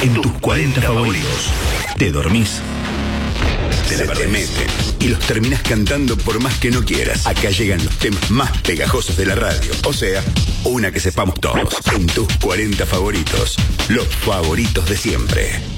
en tus 40 favoritos. Te dormís, se te meten y los terminás cantando por más que no quieras. Acá llegan los temas más pegajosos de la radio. O sea, una que sepamos todos. En tus 40 favoritos. Los favoritos de siempre.